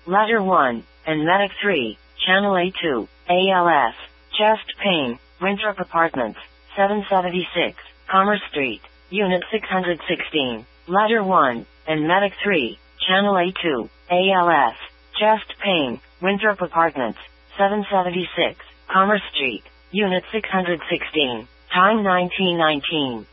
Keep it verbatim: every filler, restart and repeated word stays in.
Ladder one, and Medic three, Channel A two, A L S, Chest Pain, Winthrop Apartments, seven seventy-six, Commerce Street, Unit six hundred sixteen. Ladder one, and Medic three, Channel A two, A L S, Chest Pain, Winthrop Apartments, seven seventy-six, Commerce Street, Unit six hundred sixteen. Time nineteen nineteen.